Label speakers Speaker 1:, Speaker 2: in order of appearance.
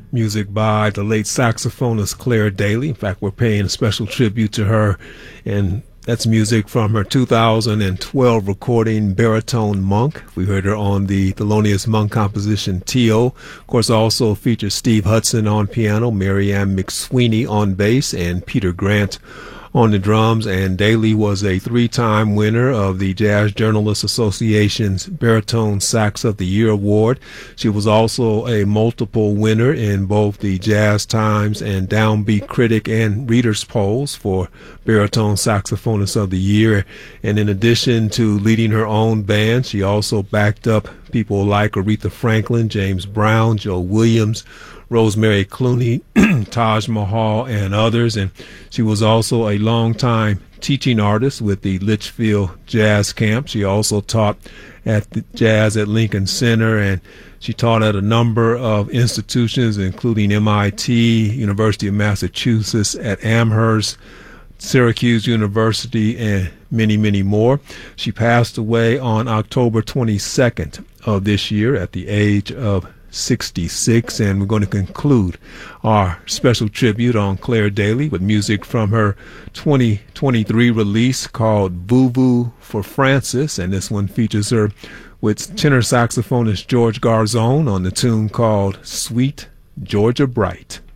Speaker 1: Music by the late saxophonist Claire Daly. In fact, we're paying a special tribute to her, and that's music from her 2012 recording, Baritone Monk. We heard her on the Thelonious Monk composition, T.O. Of course, also features Steve Hudson on piano, Marianne McSweeney on bass, and Peter Grant on the drums. And Daly was a three-time winner of the Jazz Journalists Association's Baritone Sax of the Year Award. She was also a multiple winner in both the Jazz Times and Downbeat Critic and Readers polls for Baritone Saxophonist of the Year. And in addition to leading her own band, she also backed up people like Aretha Franklin, James Brown, Joe Williams, Rosemary Clooney, Taj Mahal, and others. And she was also a longtime teaching artist with the Litchfield Jazz Camp. She also taught at the Jazz at Lincoln Center, and she taught at a number of institutions, including MIT, University of Massachusetts, at Amherst, Syracuse University, and many, many more. She passed away on October 22nd of this year at the age of 66, and we're going to conclude our special tribute on Claire Daly with music from her 2023 release called Voo for Francis, and this one features her with tenor saxophonist George Garzone on the tune called Sweet Georgia Bright.